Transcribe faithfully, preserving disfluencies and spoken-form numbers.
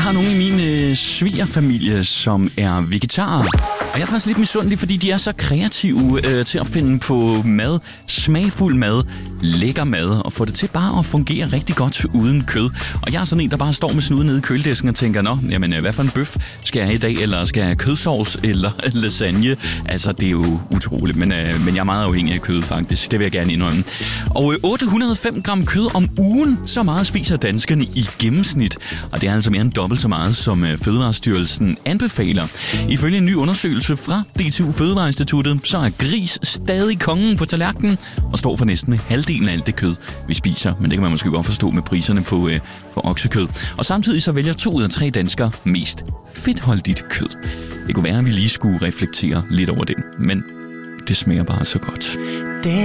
Jeg har nogle i min øh, svigerfamilie, som er vegetarer. Og jeg er faktisk lidt misundelig, fordi de er så kreative øh, til at finde på mad, smagfuld mad, lækker mad, og få det til bare at fungere rigtig godt uden kød. Og jeg er sådan en, der bare står med snuden nede i køledisken og tænker, nå, jamen, hvad for en bøf skal jeg have i dag, eller skal jeg have kødsovs eller lasagne? Altså, det er jo utroligt, men, øh, men jeg er meget afhængig af kød, faktisk. Det vil jeg gerne indrømme. Og øh, otte hundrede og fem gram kød om ugen, så meget spiser danskerne i gennemsnit. Og det er altså mere end dobbelt så meget, som øh, Fødevarestyrelsen anbefaler. Ifølge en ny undersøgelse fra D T U Fødevareinstituttet, så er gris stadig kongen på tallerkenen og står for næsten halvdelen af alt det kød, vi spiser. Men det kan man måske godt forstå med priserne på øh, for oksekød. Og samtidig så vælger to ud af tre danskere mest fedtholdigt kød. Det kunne være, at vi lige skulle reflektere lidt over det, men det smager bare så godt.